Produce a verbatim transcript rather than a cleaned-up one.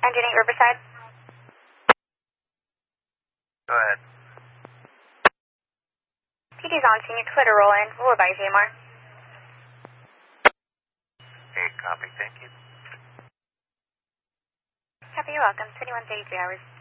Engine eight Riverside. Go ahead. P D's on scene. Clear to roll in. We'll advise you more. Okay, copy. Thank you. Copy, you're welcome. twenty-one thirty-three hours.